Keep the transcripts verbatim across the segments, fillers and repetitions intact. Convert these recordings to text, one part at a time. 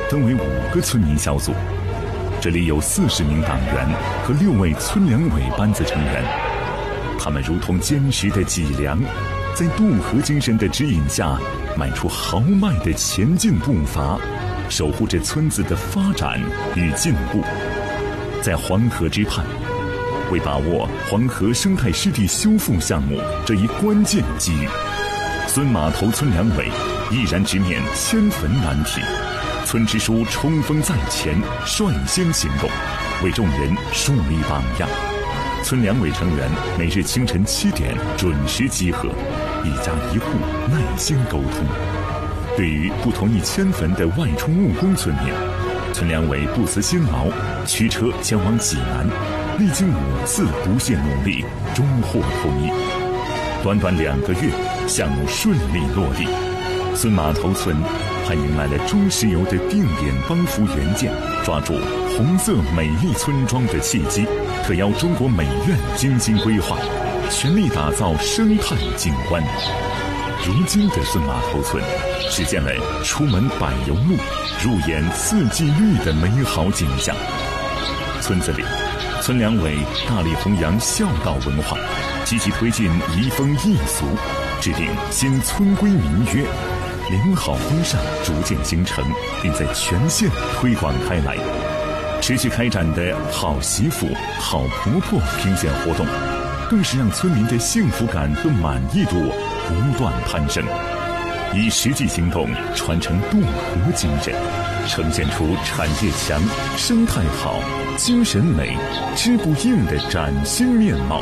分为五个村民小组，这里有四十名党员和六位村两委班子成员，他们如同坚实的脊梁，在渡河精神的指引下，迈出豪迈的前进步伐，守护着村子的发展与进步。在黄河之畔，为把握黄河生态湿地修复项目这一关键机遇，孙码头村两委毅然直面迁坟难题，村支书冲锋在前，率先行动，为众人树立榜样。村两委成员每日清晨七点准时集合，一家一户耐心沟通。对于不同意迁坟的外出务工村民，村两委不辞辛劳，驱车前往济南，历经五次不懈努力，终获同意。短短两个月，项目顺利落地。孙码头村还迎来了中石油的定点帮扶援建，抓住红色美丽村庄的契机，特邀中国美院精心规划，全力打造生态景观。如今的孙码头村实现了出门柏油路，入眼四季绿的美好景象。村子里，村两委大力弘扬孝道文化，积极推进移风易俗，制定新村规民约，良好风尚逐渐形成，并在全县推广开来。持续开展的好媳妇、好婆婆评选活动，更是让村民的幸福感和满意度不断攀升。以实际行动传承渡河精神，呈现出产业强、生态好、精神美、织不硬的崭新面貌。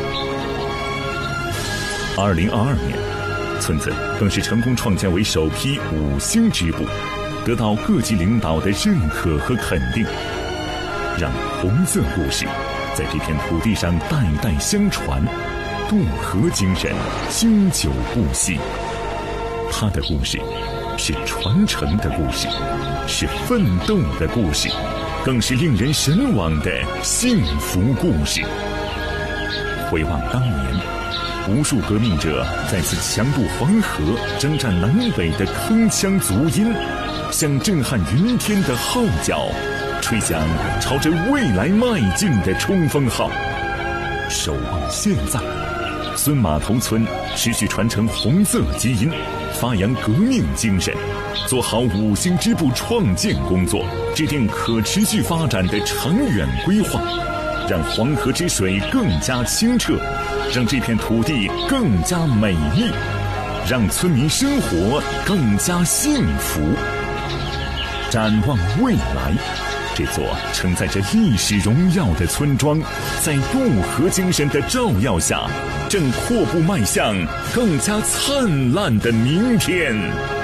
二零二二年，村子更是成功创建为首批五星支部，得到各级领导的认可和肯定，让红色故事在这片土地上代代相传，渡河精神经久不息。他的故事是传承的故事，是奋斗的故事，更是令人神往的幸福故事。回望当年，无数革命者再次强渡黄河，征战南北的铿锵足音，像震撼云天的号角，吹响朝着未来迈进的冲锋号。守望现在，孙码头村持续传承红色基因，发扬革命精神，做好五星支部创建工作，制定可持续发展的长远规划，让黄河之水更加清澈，让这片土地更加美丽，让村民生活更加幸福。展望未来，这座承载着历史荣耀的村庄，在渡河精神的照耀下，正阔步迈向更加灿烂的明天。